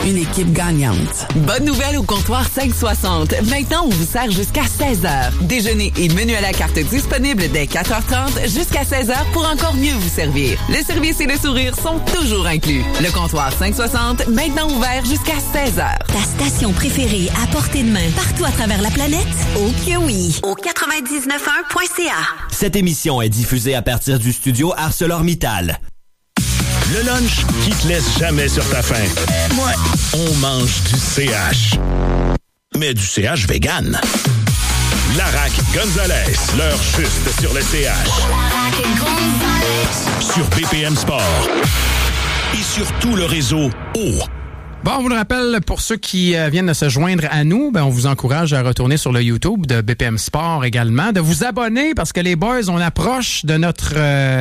une équipe gagnante. Bonne nouvelle au comptoir 560. Maintenant, on vous sert jusqu'à 16h. Déjeuner et menu à la carte disponibles dès 4h30 jusqu'à 16h pour encore mieux vous servir. Le service et le sourire sont toujours inclus. Le comptoir 560, maintenant ouvert jusqu'à 16h. Ta station préférée à portée de main partout à travers la planète? Oh que oui! Au 99.1.ca. Cette émission est diffusée à partir du studio ArcelorMittal. Le lunch qui te laisse jamais sur ta faim. Ouais, on mange du CH. Mais du CH vegan. Larac Gonzalez, l'heure juste sur le CH. Sur BPM Sport. Et sur tout le réseau O. Bon, on vous le rappelle, pour ceux qui viennent de se joindre à nous, on vous encourage à retourner sur le YouTube de BPM Sport également, de vous abonner parce que les boys, on approche de notre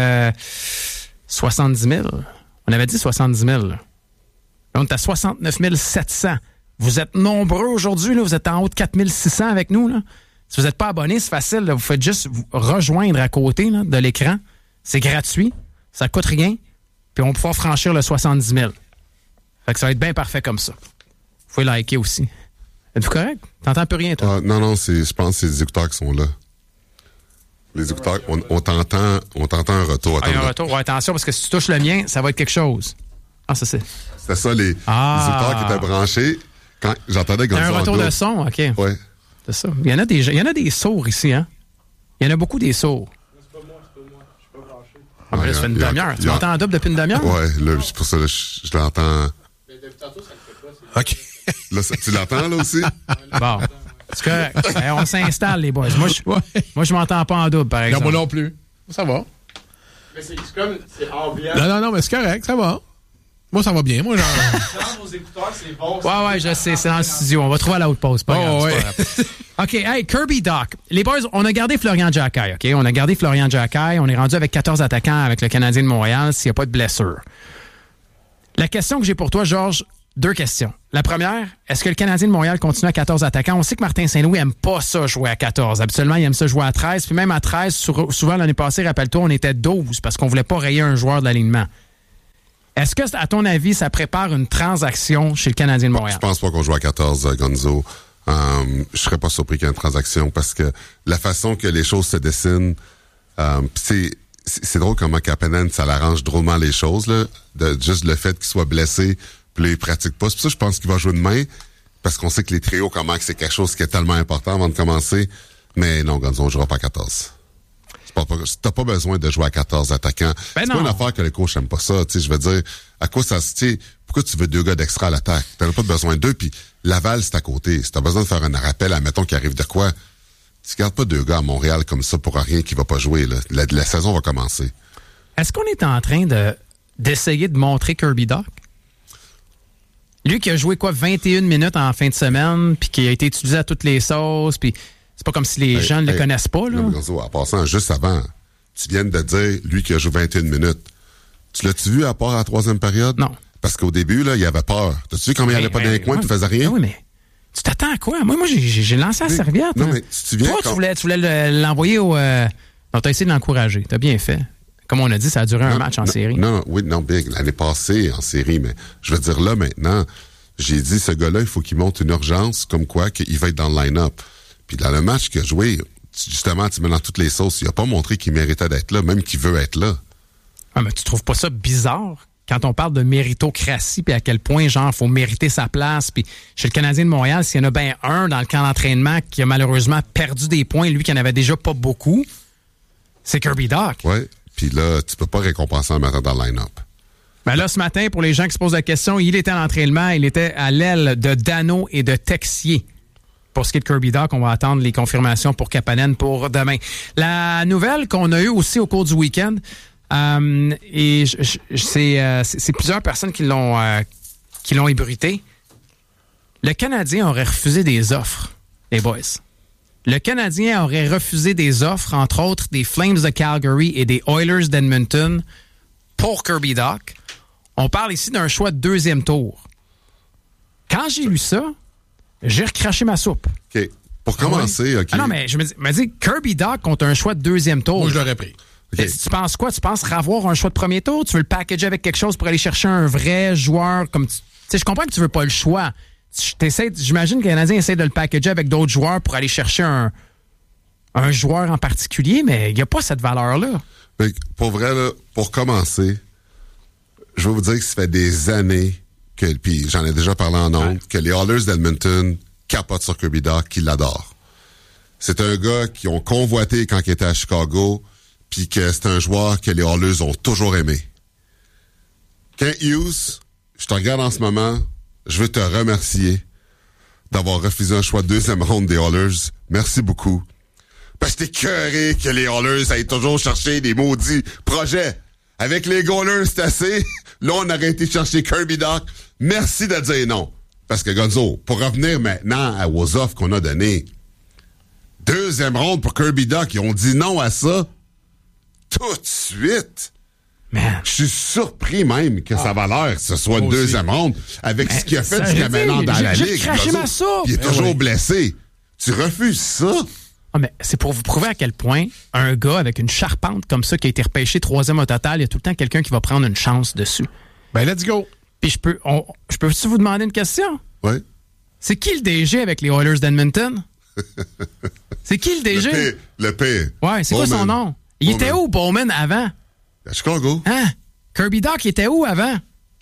70 000. On avait dit 70 000. On est à 69 700. Vous êtes nombreux aujourd'hui, là. Vous êtes en haut de 4 600 avec nous, là. Si vous n'êtes pas abonné, c'est facile, là. Vous faites juste vous rejoindre à côté là, de l'écran. C'est gratuit, ça ne coûte rien, puis on va pouvoir franchir le 70 000. Fait que ça va être bien parfait comme ça. Vous pouvez liker aussi. Êtes-vous correct? T'entends plus rien, toi? Non, je pense que c'est les écouteurs qui sont là. Les écouteurs, on t'entend un retour. Un retour, ouais, attention, parce que si tu touches le mien, ça va être quelque chose. Ah, ça c'est. C'était ça, les écouteurs qui étaient branchés. Quand j'entendais Gonzo. Un retour de son, OK. Ouais. C'est ça. Il y en a des sourds ici, hein? Il y en a beaucoup des sourds. C'est pas moi. Je suis pas branché. Ah, mais là, ça fait une demi-heure. Tu m'entends en double depuis une demi-heure? Ouais, là, c'est pour ça que je l'entends. Mais depuis tantôt, ça le fait pas. OK. Là, tu l'entends, là, aussi? Bon. C'est correct. On s'installe, les boys. Moi, je m'entends pas en double, par exemple. Non, moi non plus. Ça va. Mais c'est comme, c'est ambiant. Non, mais c'est correct, ça va. Moi, ça va bien. Moi, genre. Dans nos écouteurs, c'est bon. Ouais, je sais, c'est dans le studio. On va trouver à la haute pause. Pas grave, ouais. pas grave. OK, hey, Kirby Dach. Les boys, on a gardé Florian Jacquet, OK? On a gardé Florian Jacquet. On est rendu avec 14 attaquants avec le Canadien de Montréal s'il n'y a pas de blessure. La question que j'ai pour toi, Georges, 2 questions. La première, est-ce que le Canadien de Montréal continue à 14 attaquants? On sait que Martin Saint-Louis aime pas ça jouer à 14. Habituellement, il aime ça jouer à 13. Puis même à 13, souvent l'année passée, rappelle-toi, on était 12 parce qu'on voulait pas rayer un joueur de l'alignement. Est-ce que, à ton avis, ça prépare une transaction chez le Canadien de Montréal? Je pense pas qu'on joue à 14, Gonzo. Je serais pas surpris qu'il y ait une transaction parce que la façon que les choses se dessinent, c'est drôle comment Kapanen, ça l'arrange drôlement les choses, là. Juste le fait qu'il soit blessé, puis là, il pratique pas. C'est pour ça que je pense qu'il va jouer demain, parce qu'on sait que les trios, comment que c'est quelque chose qui est tellement important avant de commencer. Mais non, Gonzo, on jouera pas à 14. T'as pas besoin de jouer à 14 attaquants. C'est pas une affaire que le coach aime pas ça. Je veux dire, à quoi ça se... Pourquoi tu veux 2 gars d'extra à l'attaque? T'en as pas besoin de 2, puis Laval, c'est à côté. Si t'as besoin de faire un rappel, admettons qu'il arrive de quoi, tu gardes pas 2 gars à Montréal comme ça pour rien qui va pas jouer. Là. La saison va commencer. Est-ce qu'on est en train d'essayer de montrer Kirby Dach? Lui qui a joué 21 minutes en fin de semaine, puis qui a été utilisé à toutes les sauces, puis c'est pas comme si les gens ne le connaissent pas, là. En passant, juste avant, tu viens de dire, lui qui a joué 21 minutes. Tu l'as-tu vu à part à la 3e période? Non. Parce qu'au début, là, il avait peur. T'as-tu vu comment il allait pas dans les coins et tu faisais rien? Oui, mais tu t'attends à quoi? Moi, j'ai lancé la serviette. Non, mais tu viens. Toi, tu voulais l'envoyer au... Non, t'as essayé de l'encourager. T'as bien fait. Comme on a dit, ça a duré un match en série. Non, Big, l'année passée en série, mais je veux dire là, maintenant, j'ai dit, ce gars-là, il faut qu'il monte une urgence, comme quoi qu'il va être dans le line-up. Puis dans le match qu'il a joué, justement, tu mets dans toutes les sauces. Il a pas montré qu'il méritait d'être là, même qu'il veut être là. Ah, mais tu trouves pas ça bizarre? Quand on parle de méritocratie, puis à quel point, genre, faut mériter sa place. Puis chez le Canadien de Montréal, s'il y en a bien un dans le camp d'entraînement qui a malheureusement perdu des points, lui qui en avait déjà pas beaucoup, c'est Kirby Dach. Oui, puis là, tu peux pas récompenser un matin dans le line-up. Ben là, ce matin, pour les gens qui se posent la question, il était à l'entraînement, il était à l'aile de Dano et de Texier. Pour ce qui est de Kirby Dach, on va attendre les confirmations pour Kapanen pour demain. La nouvelle qu'on a eue aussi au cours du week-end, et c'est plusieurs personnes qui l'ont ébruité. Le Canadien aurait refusé des offres, les boys. Le Canadien aurait refusé des offres, entre autres des Flames de Calgary et des Oilers d'Edmonton pour Kirby Dach. On parle ici d'un choix de 2e tour. Quand j'ai lu ça, j'ai recraché ma soupe. OK. Pour commencer, OK. Ah non, mais je me dis Kirby Dach contre un choix de 2e tour. Moi, je l'aurais pris. Okay. Tu penses quoi? Tu penses avoir un choix de 1er tour? Tu veux le packager avec quelque chose pour aller chercher un vrai joueur comme sais, je comprends que tu veux pas le choix. J'imagine que les Canadiens essaient de le packager avec d'autres joueurs pour aller chercher un joueur en particulier, mais il n'y a pas cette valeur-là. Mais pour vrai, là, pour commencer, je vais vous dire que ça fait des années puis j'en ai déjà parlé en ondes, que les Oilers d'Edmonton capotent sur Kirby Dach, qu'ils l'adorent. C'est un gars qui ont convoité quand il était à Chicago, puis que c'est un joueur que les Oilers ont toujours aimé. Kent Hughes, je te regarde en ce moment, je veux te remercier d'avoir refusé un choix de 2e ronde des Oilers. Merci beaucoup. Parce que t'es cœuré que les Oilers aillent toujours chercher des maudits projets. Avec les Goalers, c'est assez. Là, on aurait été chercher Kirby Dach. Merci de dire non. Parce que, Gonzo, pour revenir maintenant aux offres qu'on a données, 2e ronde pour Kirby Dach, ils ont dit non à ça tout de suite. Je suis surpris même que sa valeur, ce soit une 2e ronde, avec ce qu'il a fait jusqu'à maintenant dans la Ligue. Il est toujours blessé. Tu refuses ça? Ah, mais c'est pour vous prouver à quel point un gars avec une charpente comme ça qui a été repêché 3e au total, il y a tout le temps quelqu'un qui va prendre une chance dessus. Ben, let's go. Puis je peux-tu vous demander une question? Oui. C'est qui le DG avec les Oilers d'Edmonton? C'est qui le DG? Le P. Ouais, c'est quoi son nom? Il était où, Bowman, avant? À Chicago. Hein? Kirby Dach, il était où avant?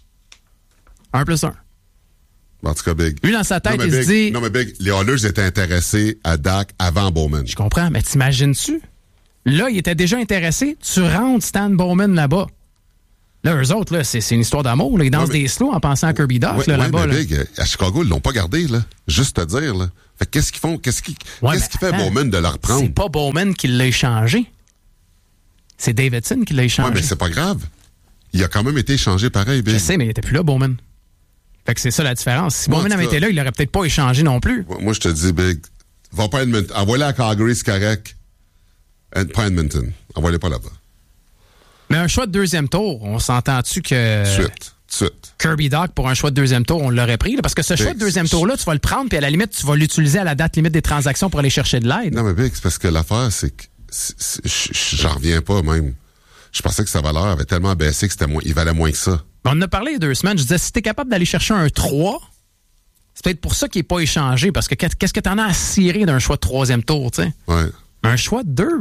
1+1. En tout cas, Big. Lui, dans sa tête, il se dit... Non, mais Big, les Oilers étaient intéressés à Dach avant Bowman. Je comprends, mais t'imagines-tu? Là, il était déjà intéressé. Tu rentres Stan Bowman là-bas. Là, eux autres, là, c'est une histoire d'amour. Là. Ils dansent des slows en pensant à Kirby Dach là-bas. Mais Big, à Chicago, ils l'ont pas gardé, là. Juste te dire, là. Fait qu'est-ce qu'ils font? Qu'est-ce qui fait Bowman de le reprendre? C'est pas Bowman qui l'a échangé. C'est Davidson qui l'a échangé. Ouais, mais c'est pas grave. Il a quand même été échangé pareil, Big. Je sais, mais il était plus là, Bowman. Fait que c'est ça la différence. Si Bowman avait été là, il l'aurait peut-être pas échangé non plus. Moi, je te dis, Big, va pas à Edmonton. Envoie-le à Calgary, c'est correct. Pas Edmonton. Envoie-le pas là-bas. Mais un choix de 2e tour, on s'entend-tu que... Suite. Kirby Dach, pour un choix de 2e tour, on l'aurait pris. Là, parce que ce choix de 2e tour-là, tu vas le prendre, puis à la limite, tu vas l'utiliser à la date limite des transactions pour aller chercher de l'aide. Non, mais Big, c'est parce que l'affaire, c'est que j'en reviens pas, même. Je pensais que sa valeur avait tellement baissé que il valait moins que ça. On en a parlé il y a 2 semaines. Je disais, si t'es capable d'aller chercher un 3, c'est peut-être pour ça qu'il n'est pas échangé. Parce que qu'est-ce que t'en as à cirer d'un choix de 3e tour, tu sais? Ouais. Un choix de 2.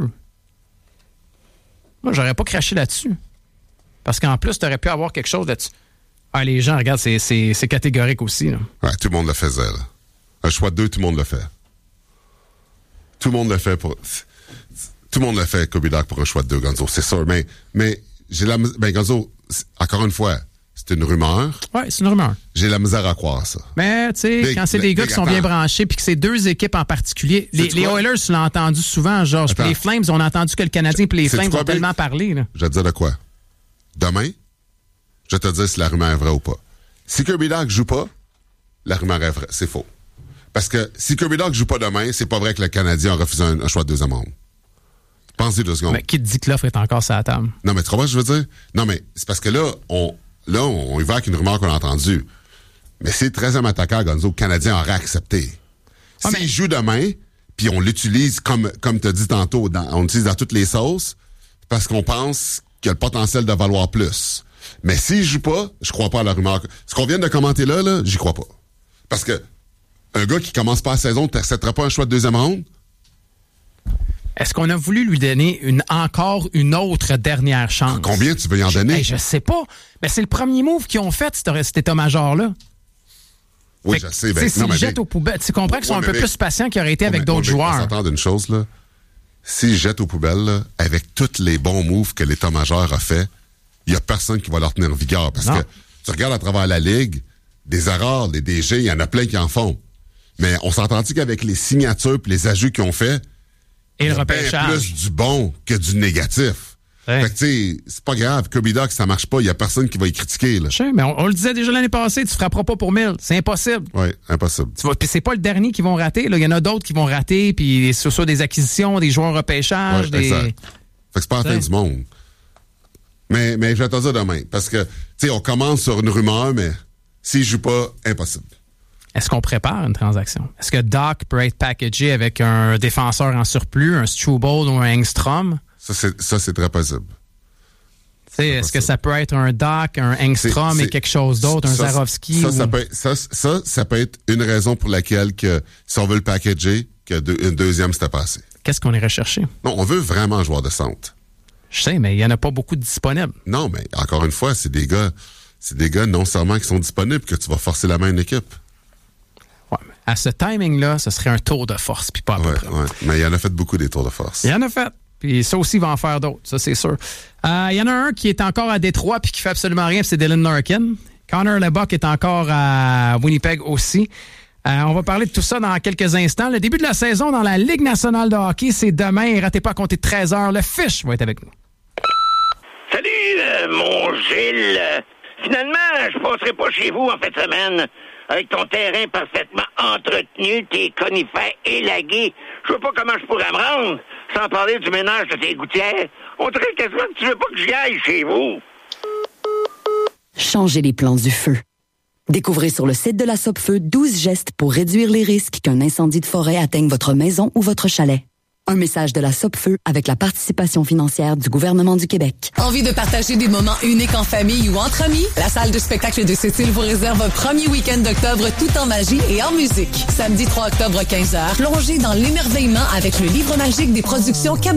Moi, j'aurais pas craché là-dessus. Parce qu'en plus, t'aurais pu avoir quelque chose là-dessus. Ah, les gens, regarde, c'est catégorique aussi. Là. Ouais, tout le monde le faisait, là. Un choix de 2, tout le monde le fait. Tout le monde le fait pour... Tout le monde le fait, Kirby Dach, pour un choix de 2, Gonzo, c'est sûr. Mais j'ai la... Ben, Gonzo, encore une fois, c'est une rumeur. Oui, c'est une rumeur. J'ai la misère à croire ça. Mais, tu sais, quand c'est des gars qui sont bien branchés puis que c'est 2 équipes en particulier, les Oilers, tu l'as entendu souvent, Georges. Puis les Flames, on a entendu que le Canadien puis les Flames ont tellement parlé. Là. Je vais te dire de quoi? Demain, je vais te dire si la rumeur est vraie ou pas. Si Kirby Dach joue pas, la rumeur est vraie. C'est faux. Parce que si Kirby Dach joue pas demain, c'est pas vrai que le Canadien a refusé un choix de 2e ronde. Pensez 2 secondes. Mais qui te dit que l'offre est encore sur la table? Non, mais tu comprends ce que je veux dire? Non, mais c'est parce que là, on y va avec une rumeur qu'on a entendue. Mais c'est le 13e attaquant, Gonzo, le Canadien aurait accepté. S'il joue demain, puis on l'utilise comme tu as dit tantôt, on l'utilise dans toutes les sauces, parce qu'on pense qu'il a le potentiel de valoir plus. Mais s'il joue pas, je crois pas à la rumeur. Ce qu'on vient de commenter là, j'y crois pas. Parce que un gars qui commence pas la saison, tu n'accepteras pas un choix de 2e ronde? Est-ce qu'on a voulu lui donner encore une autre dernière chance? Combien tu veux y en donner? Je sais pas. Mais c'est le premier move qu'ils ont fait, cet état-major-là. Oui, je sais. Ben, s'ils jettent aux poubelles, tu comprends qu'ils sont un peu plus patients qu'ils auraient été avec d'autres joueurs. On s'entend d'une chose, là. S'ils jettent aux poubelles, là, avec tous les bons moves que l'état-major a fait, il y a personne qui va leur tenir vigueur. Parce que tu regardes à travers la Ligue, des erreurs, des DG, il y en a plein qui en font. Mais on s'entend-tu qu'avec les signatures et les ajouts qu'ils ont fait, et il y le a bien repêchage. plus du bon que du négatif. Ouais. Fait que, tu sais, c'est pas grave. Kirby Dach, ça marche pas. Il y a personne qui va y critiquer, là. Je sais, mais on le disait déjà l'année passée, tu frapperas pas pour 1000. C'est impossible. Oui, impossible. Puis c'est pas le dernier qui vont rater. Là. Il y en a d'autres qui vont rater, puis ce soit des acquisitions, des joueurs repêchage, Exact. Fait que c'est pas la fin du monde. Mais je vais te dire demain. Parce que, tu sais, on commence sur une rumeur, mais s'il joue pas, impossible. Est-ce qu'on prépare une transaction? Est-ce que Dach peut être packagé avec un défenseur en surplus, un Struble ou un Engstrom? Ça, c'est très possible. Est-ce que ça peut être un Doc, un Engstrom et quelque chose d'autre, un Zarovski? Ça peut être une raison pour laquelle, que si on veut le packager, une deuxième, c'était pas assez. Qu'est-ce qu'on irait chercher? Non, on veut vraiment un joueur de centre. Je sais, mais il n'y en a pas beaucoup de disponibles. Non, mais encore une fois, c'est des gars non seulement qui sont disponibles que tu vas forcer la main à une équipe. Ouais, mais à ce timing-là, ce serait un tour de force, puis pas à peu près. Ouais. Mais il en a fait beaucoup des tours de force. Il en a fait. Puis ça aussi, il va en faire d'autres, ça c'est sûr. Il y en a un qui est encore à Détroit puis qui fait absolument rien, c'est Dylan Larkin. Connor Lebock est encore à Winnipeg aussi. On va parler de tout ça dans quelques instants. Le début de la saison dans la Ligue nationale de hockey, c'est demain. Ratez pas à compter de 13h. Le Fish va être avec nous. Salut, mon Gilles. Finalement, je passerai pas chez vous en fin de semaine. Avec ton terrain parfaitement entretenu, tes conifères élagués. Je vois pas comment je pourrais me rendre, sans parler du ménage de tes gouttières. On dirait quasiment que tu veux pas que j'y aille chez vous. Changez les plans du feu. Découvrez sur le site de la Sopfeu 12 gestes pour réduire les risques qu'un incendie de forêt atteigne votre maison ou votre chalet. Un message de la Sopfeu avec la participation financière du gouvernement du Québec. Envie de partager des moments uniques en famille ou entre amis? La salle de spectacle de Sept-Îles vous réserve un premier week-end d'octobre tout en magie et en musique. Samedi 3 octobre 15h, plongez dans l'émerveillement avec le livre magique des productions